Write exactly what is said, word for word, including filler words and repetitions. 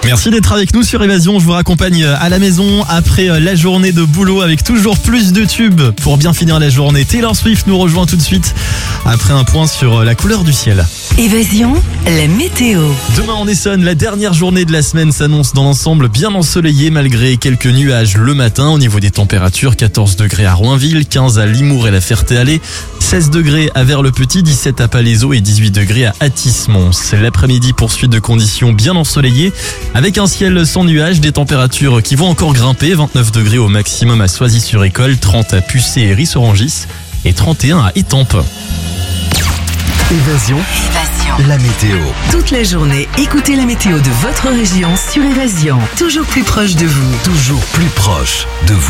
Merci d'être avec nous sur Évasion. Je vous raccompagne à la maison après la journée de boulot avec toujours plus de tubes pour bien finir la journée. Taylor Swift nous rejoint tout de suite après un point sur la couleur du ciel. Évasion, la météo. Demain en Essonne, la dernière journée de la semaine s'annonce dans l'ensemble bien ensoleillée malgré quelques nuages le matin. Au niveau des températures, quatorze degrés à Roinville, quinze à Limours et la Ferté-Alais, seize degrés à Vers-le-Petit, dix-sept à Palaiseau et dix-huit degrés à Athis-Mons. L'après-midi, poursuite de conditions bien ensoleillées avec un ciel sans nuages, des températures qui vont encore grimper, vingt-neuf degrés au maximum à Soisy-sur-École, trente à Pucé et Ris-Orangis et trente et un à Étampes. Évasion, Évasion. la météo. Toute la journée, écoutez la météo de votre région sur Évasion. Toujours plus proche de vous. Toujours plus proche de vous.